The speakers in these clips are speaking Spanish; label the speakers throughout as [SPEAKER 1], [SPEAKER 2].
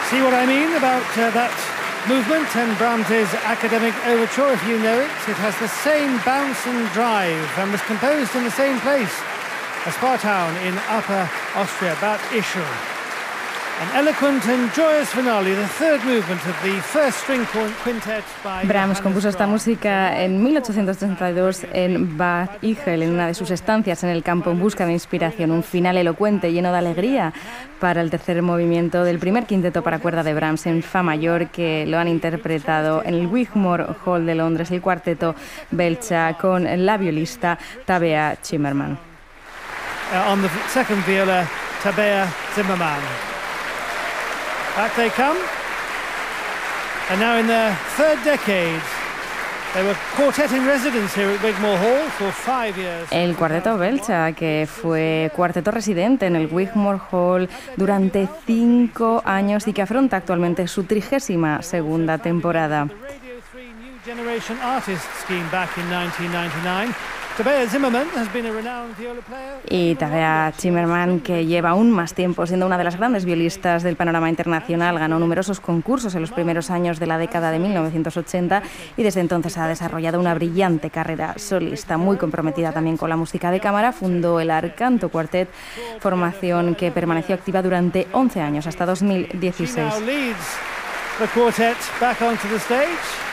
[SPEAKER 1] See what I mean about that movement and Brahms's academic overture, if you know it. It has the same bounce and drive and was composed in the same place as Spartown in Upper Austria, Bad Ischl. An eloquent and joyous finale, the third movement of the first string quintet by
[SPEAKER 2] Brahms compuso esta música en 1832 en Bad Ischl, en una de sus estancias en el campo en busca de inspiración. Un final elocuente, lleno de alegría para el tercer movimiento del primer quinteto para cuerda de Brahms en Fa mayor, que lo han interpretado en el Wigmore Hall de Londres, el cuarteto Belcha con la violista Tabea Zimmermann.
[SPEAKER 1] On the second viola, Tabea Zimmermann. Back they come, and now in their third decade, they were quartet in residence here at Wigmore Hall for 5 years.
[SPEAKER 2] El cuarteto Belcha, que fue cuarteto residente en el Wigmore Hall durante 5 años y que afronta actualmente su 32ª temporada.
[SPEAKER 1] Radio 3 New Generation Artist scheme back in 1999. Tabea Zimmermann has been a renowned viola player.
[SPEAKER 2] Y Tabea Zimmermann, que lleva aún más tiempo siendo una de las grandes violistas del panorama internacional, ganó numerosos concursos en los primeros años de la década de 1980 y desde entonces ha desarrollado una brillante carrera solista, muy comprometida también con la música de cámara. Fundó el Arcanto Quartet, formación que permaneció activa durante 11 años, hasta 2016.
[SPEAKER 1] She now leads the quartet back onto the stage.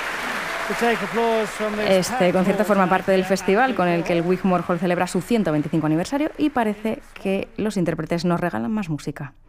[SPEAKER 2] Este concierto forma parte del festival con el que el Wigmore Hall celebra su 125 aniversario y parece que los intérpretes nos regalan más música.